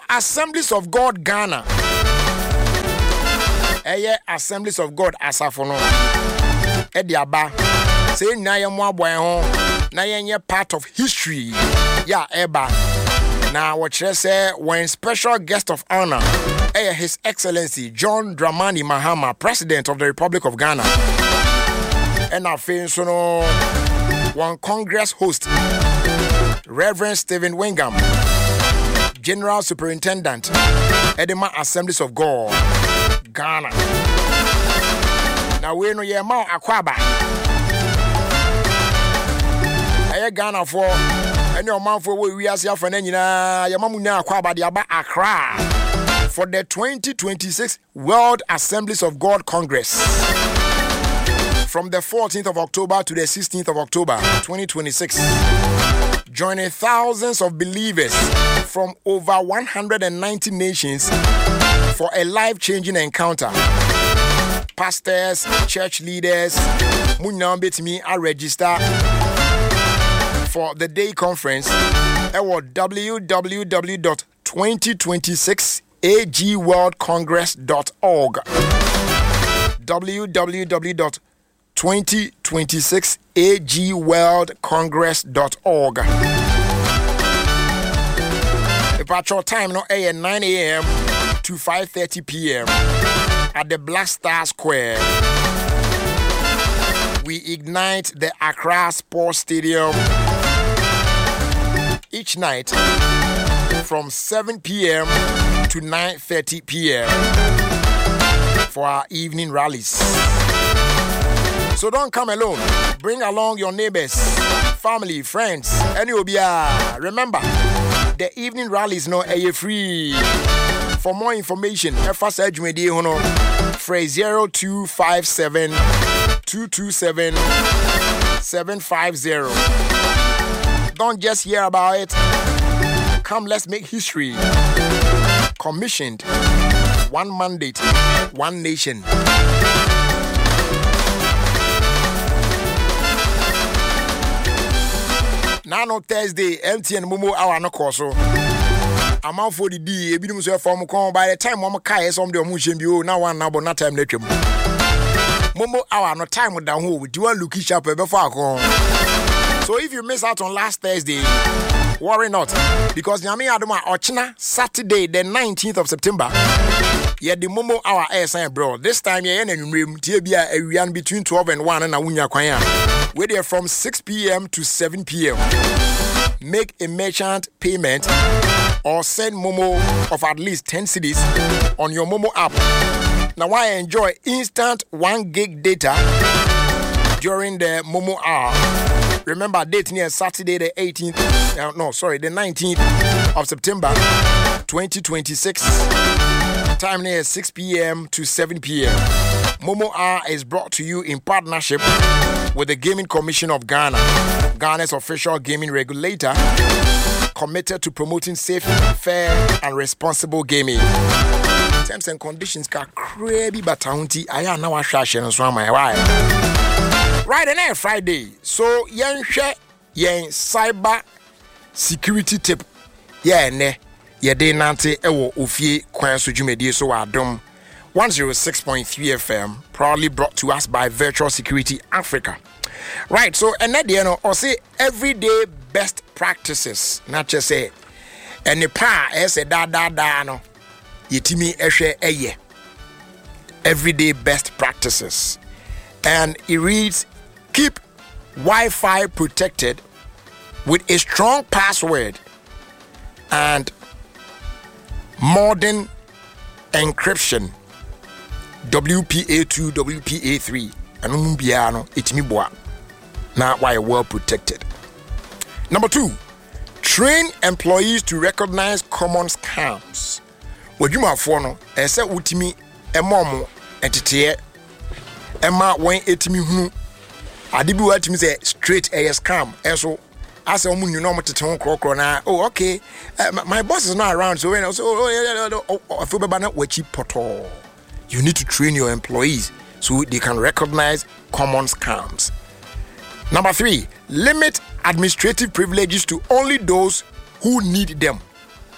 Assemblies of God Ghana. Assemblies of God Asafono. Ediaba. Say na ye mo aboy ho. Na ye part of history. Yeah, eba. Now what you say when special guest of honor, His Excellency John Dramani Mahama, President of the Republic of Ghana. And our friends, one Congress host, Reverend Stephen Wingham, General Superintendent, Edema Assemblies of God, Ghana. Now we know your mount Akwaba. Ghana for any amount for we are here for Yamamuna Akwaba Diaba Accra for the 2026 World Assemblies of God Congress from the 14th of October to the 16th of October 2026. Joining thousands of believers from over 190 nations for a life-changing encounter. Pastors, church leaders, Munyambetimi are register for the day conference at www.2026agworldcongress.org. www.2026agworldcongress.org. The patrol time no at 9 a.m. to 5:30 p.m. at the Black Star Square. We ignite the Accra Sports Stadium each night from 7 p.m. to 9:30 p.m. for our evening rallies. So don't come alone. Bring along your neighbors, family, friends, and you'll be remember, the evening rallies no free. For more information, phrase 0257 227 750. Don't just hear about it. Come, let's make history. Commissioned. One mandate, one nation. Now on Thursday, MTN Momo hour no course. I'm out for the D. A bit of form by the time Mama Kai is on the motion. Now one now, but not time later. Momo hour no time with the whole. We do a look each up before. So if you miss out on last Thursday, worry not, because Nyami Adoma Ochina Saturday the 19th of September. Yeah, the Momo hour air bro. This time yeah, and room TBA area between 12 and 1 and Awunya Kwanya. We're there from 6 p.m. to 7 p.m. Make a merchant payment or send Momo of at least 10 cedis on your Momo app. Now I enjoy instant 1 gig data during the Momo hour. Remember, date near Saturday the 18th, the 19th of September 2026. Time near 6 p.m. to 7 p.m. Momo Hour is brought to you in partnership with the Gaming Commission of Ghana, Ghana's official gaming regulator, committed to promoting safe, fair, and responsible gaming. Terms and conditions ka crazy bataunti aya na wa hwahwe no so amai why. Right and Friday. So yen cyber security tip. Ne ye nante ewo ofie kwan so dwumedie so adom 106.3 FM, proudly brought to us by Virtual Security Africa. Right, so and that or say everyday best practices. Not just say any pa as a da no. Yetimi ehwe eye. Everyday best practices. And it reads, keep Wi-Fi protected with a strong password and modern encryption. WPA2, WPA3. And umbiano itimiboa. Now why well protected. Number 2, train employees to recognize common scams. What you ma for no, e say utimi emomo entete Emma when etimi hunu adibi watimi say straight a scam eso asa omu you know mo tete ho krokro na oh okay my boss is not around so when I feel baba na wachi poto. You need to train your employees so they can recognize common scams. Number 3, limit administrative privileges to only those who need them.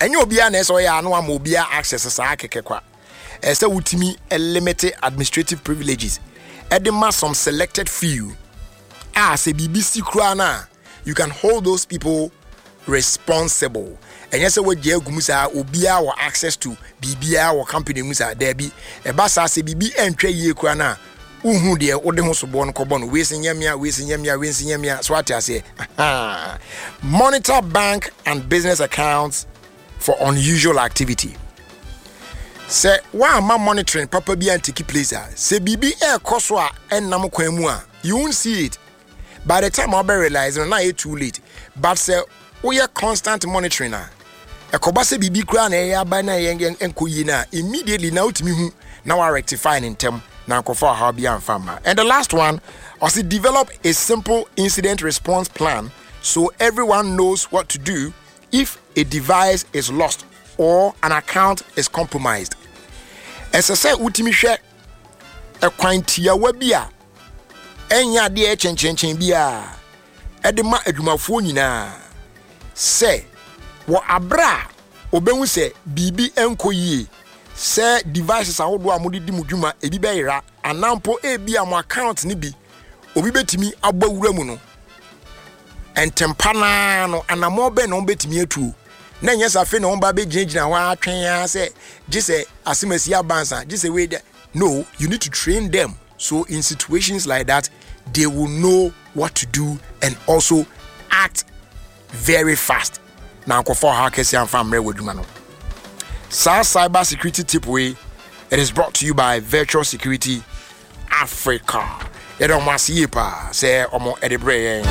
enye obia na eso ya no ama obia access sa akeke kwa ese wutimi limited administrative privileges edema some selected few se BBC kra na you can hold those people responsible enye se we agumusa obia wa access to bibia wa company musa there be e ba sa se bibi entwa yie kra na uhu de ode ho sobo no kobo no we sinyamia so atiase monitor bank and business accounts for unusual activity. Say why am I monitoring papa bi antiki place say bibi koso a enam kwan mu a you won't see it by the time I realize no na it too late but say we are constant monitoring na ekoba say bibi kura na ya ba na enkoyi na immediately na utimi hu na wa rectify in term na kofa how bi amfama. And the last one also develop a simple incident response plan so everyone knows what to do if a device is lost or an account is compromised. As I said, utimi hwe ekwantia wa bia enya de chenchenchen bia edema adwumafo nyina say wo abra obehu say bibi enkoyie say devices awodo amudi di mudwuma ebi beyira anampo ebi am account ni bi obi betimi agbawura mu no entempana no anamo be no betimi atu na nyesa fe no ba be ginagina wa atwen ya say gise asimasi abansa gise we no you need to train them so in situations like that they will know what to do and also act very fast na nkofo hackers and famre wadwuma no cyber security tip way it is brought to you by Virtual Security Africa. You don't want to see it say omo edebre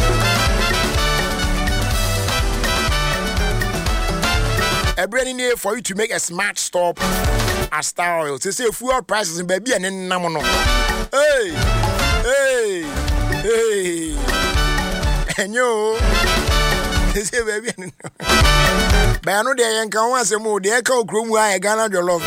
a brand new for you to make a smart stop at Star Oil. They say fuel prices in baby and in namono. Hey, and you say baby. But I know they ain't come once more. They call Grumwa Ghana Jollof.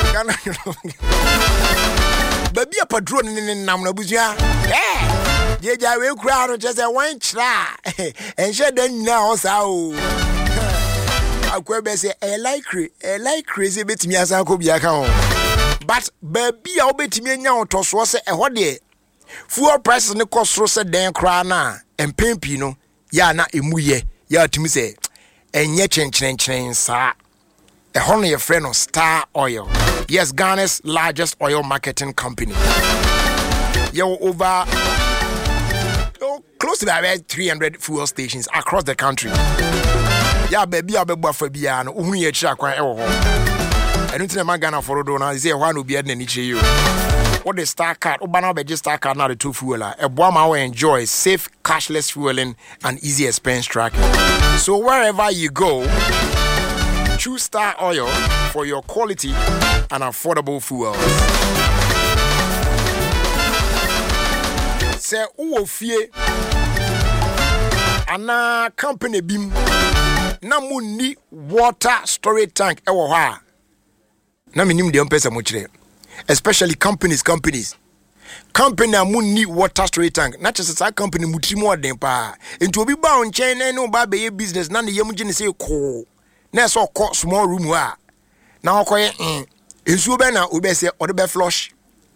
Baby a patron in Namnabuzia. Yeah, I will crowd just a wine tra and shed then now. So I could say a like crazy bit me as I could be account. But baby, I'll bet me now to was a what day. Fuel prices in the cost roasted then crana and pimpino. Ya na emuye ya to me say and yet change sa a honey a friend of Star Oil. Yes, Ghana's largest oil marketing company. You're over close to about 300 fuel stations across the country. Yeah, baby, I'll be bufferbiano, only a check quite home. I don't think I'm Ghana for Dona is one who be at you. What the Star Card, Obana be just Star Card, not a two fueler. A bomber enjoys safe, cashless fueling and easy expense tracking. So wherever you go, choose Star Oil for your quality and affordable fuels. Say uofie ana company bim na munni water storage tank ewo ha na minim de mpesa mo kire especially companies company amunni water storage tank na chese sa company mutiri mo den pa enti obi ba on chain na no ba be business na ne yam gine say ko na so ko small room ha na okoye ensuo be na obi say ode be flush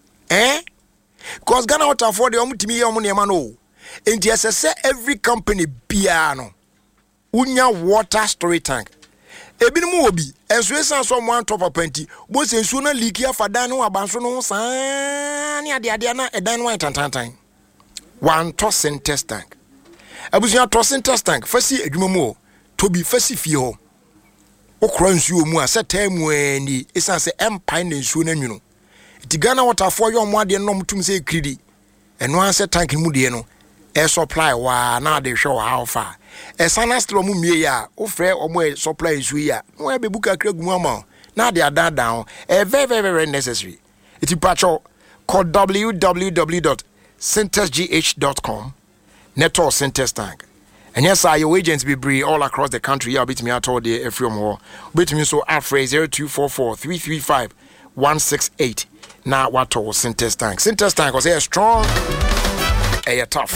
cause Ghana water for the omutimi ye omunema no enti ese every company biano unya water storage tank ebinum obi enso esan so mo antop apanti bo se enso na leak ya fada no abanso no san ade na edan no tantantan one tossing test tank abusia tossing test tank fasi adwuma mu to bi fasi fie ho okra nsuo mu a setam ani esan se empire na nsuo na nwunu ti Ghana water for your mo ade no mutum se kridi eno an se tank mu de no air supply wa na de show how far esana stro mu mie ya o frɛ omo supply nsuo ya no e be buka kragu ama na de down very necessary it pacho call www.syntesgh.com network Syntes tank and yes your agents be bree all across the country ya bit me at all the from ho bit me so afre 0244 335 168 na what to Syntes tank was a strong tough.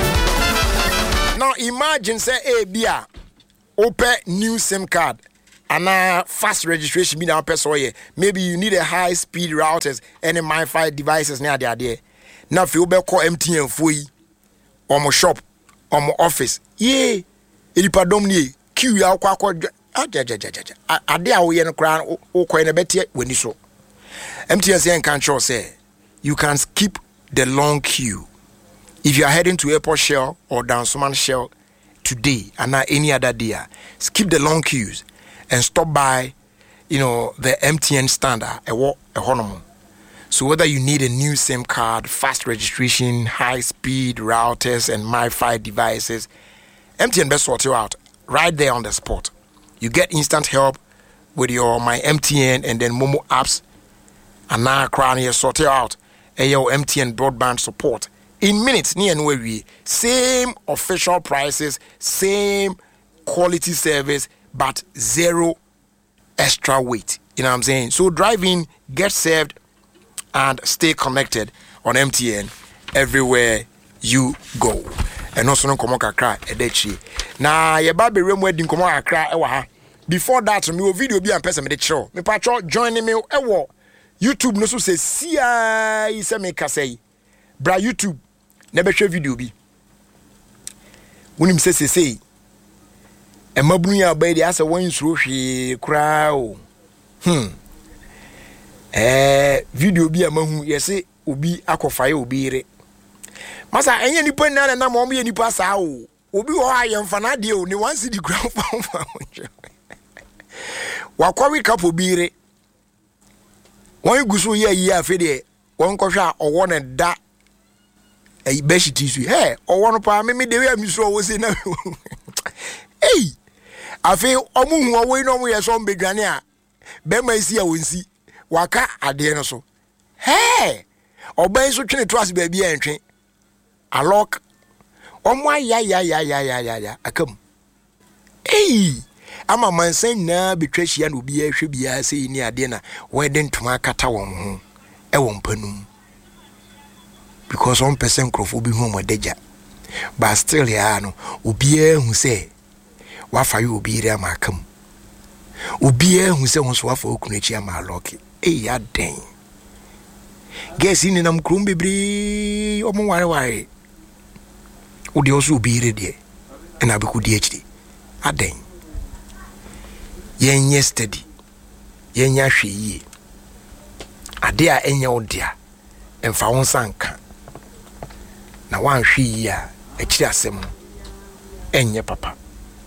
Now imagine say bia open new SIM card and fast registration be now person. Maybe you need a high speed routers and MiFi devices near there. Now if you call MTN for you, or my shop, or my office, yeah, ilipa domni queue ya kwa ade a we no kra o koy na betie wani so. MTN say can sure say you can skip the long queue if you are heading to Airport Shell or Dansoman Shell today and not any other day. Skip the long queues and stop by, the MTN standard a honor. So whether you need a new SIM card, fast registration, high speed routers and MiFi devices, MTN best sort you out right there on the spot. You get instant help with your My MTN and then Momo apps, and now crown here sort you out and your MTN broadband support in minutes. Near and where same official prices, same quality service, but zero extra weight. You know what I'm saying? So drive in, get served, and stay connected on MTN everywhere you go. And also no komo kakra edechi. Na ye ba be rem wedding komo kakra e wa ha. Before that, me video bi am person me de chiro. Me patro join me e wo YouTube no so say sia ise me kasai. Bra YouTube na be hwe video bi. Wonim say e mabunu ya ba di asa won suro hwe kra o. Video bi amahu yese obi akofaye obi re. Masa enye nipa na na mo ye nipa sa o. Obi ho ayemfa na de o ni wan see the ground fa. Wakwa kapo bire won gusu ye yi afi de won kohwa owo ne da e beshiti su he owo no pa me de we amiso wo se na afi omuhu owo no mo ye so mbedwane a be ma isi a wonsi waka ade no so he oban so twene to as ba bia entwe alok omo ya akam ama mansan na betwahia no bi ahwe bia sei ni ade na wede ntoma kata won ho e won panum because 1% crofo bi hu modeja but still ya no obi hu se wafa yo obi re amakam obi hu se won so wafa okunachi amaloki ya den guess ni nam krum bebre omo ware odi oso obi re de na be kudi achidi aden yen yesterday yen ya hwe yi ade a enye odia emfa won sanka na wan hwe yi a akiri asem enye papa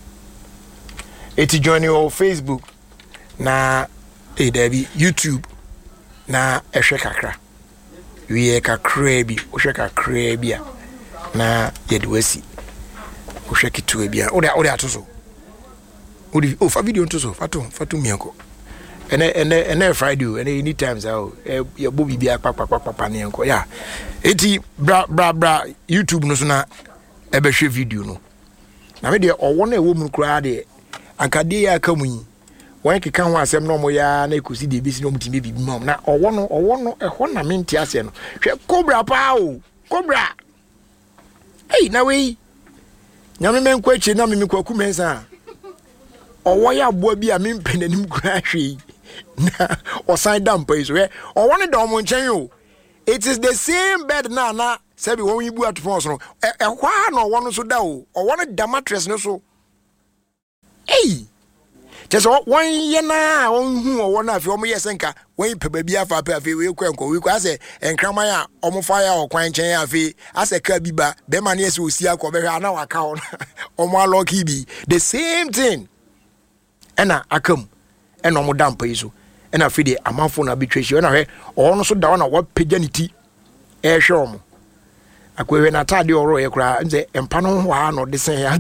eti join your Facebook na dabi YouTube na ehwe kakra wiye kakra bi ohwe kakra bi a na yedwasi ohwe kitu bi a ode atoso o fa video nto so fatu mianko ene Friday ene any times how ya bobi bia papa ne enko ya eti bra YouTube no so na ebehwe video no na me de owo na ewo mu kura de ankade ya akamu wan keka ho asem no mo ya na ekosi de bisi no mutimi bibi mam na owo no eho na menti ase no hwe kobra pa o kobra na we nyame menkwa eche na me kwaku mensa owo ya boa bi a mempenanim kura hwe na osan dampa iso owo ne dom nchen o. It is the same bed na sabi won yibu atofon so no ehwa na owo no so da o owo ne da mattress no so just won ye na won hu owo na afi o mo yesenka won peba bi afa pa afi we kwenko we kwa se enkraman a o mo fa ya okwan chen afi ase ka bi ba be ma na ese osi akọ be na waka o mo aloki bi the same thing ena akam ena mo dampa iso ena fi de amanfo na betwehie ena hwe o no so da na wa paganiti hwe o mo akwewe na tade oro ye kura nze empa no ho ha no de sen ya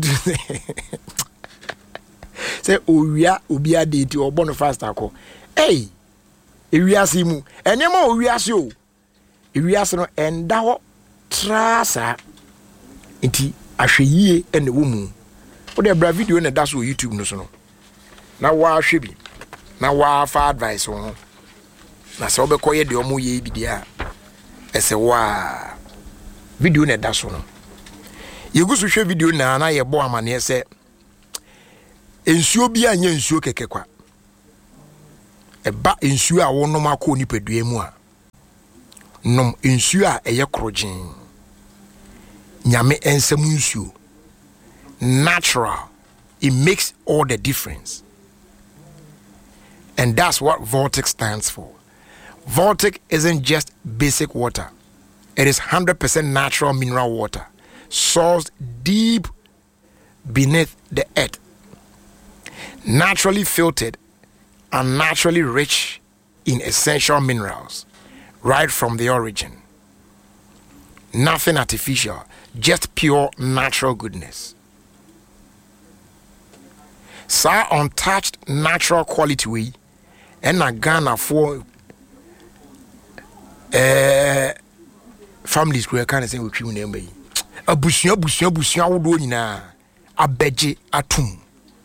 se owia obi ade ti obo no fast akọ ewiase mu enema owiase o ewiase no enda ho trasa nti ahweyie ene wo mu o de bra video na da so YouTube no so no na wa hwebi na wa fa advice ho na se obekoye de omo ye bi dia ese wa video na da so no yegusu hwe video na ye bo amane se ensuo bi anya ensuo keke kwa eba nsuo a wonom akọ nipadua mu a nom nsuo a eye krogin nyame ensem nsuo natural. It makes all the difference. And that's what Voltic stands for. Voltic isn't just basic water. It is 100% natural mineral water sourced deep beneath the earth, naturally filtered and naturally rich in essential minerals right from the origin. Nothing artificial, just pure natural goodness. Sa untouched natural quality we and a Ghana for families who can say with you name a bushia would na a beji atum.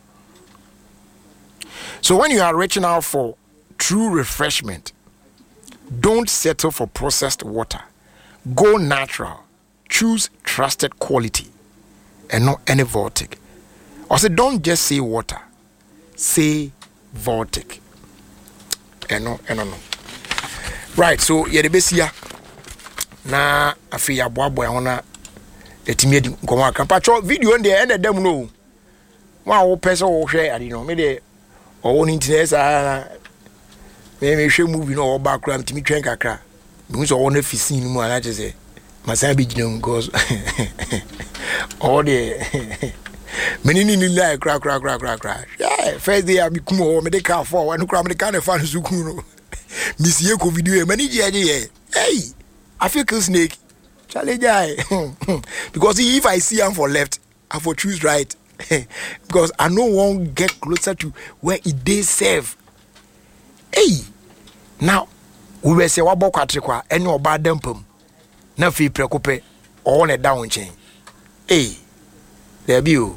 So when you are reaching out for true refreshment, don't settle for processed water. Go natural. Choose trusted quality and not any Voltic. Also, don't just say water. Say Voltic. No. Right, so yeah, the best here. Na afi ya boy ona etimi edi nkomo aka. Pacho video on the end of them no. Wa wo person wo hwe ade no. Me de owo ni internet sa me hwe movie no back ram timi twen kakra. Me so wo na fi scene mu ana je say masan bi gina because all the many ni like crack. Yeah, first day I be kumo me de car for when kra me de can fan suku no. Miss ye ko video many je hey, I feel kill snake. Challenge because if I see him for left, I for choose right. Because I no one get closer to where it they serve. Hey, now we will say what about kwatrikwa any oba dempum. Na fi prekope all na down chain. Hey, there be you.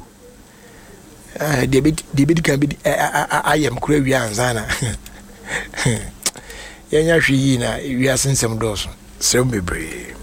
The can be I am crazy anzana. Yanya hwi na wi asensem doso. Sem bebre.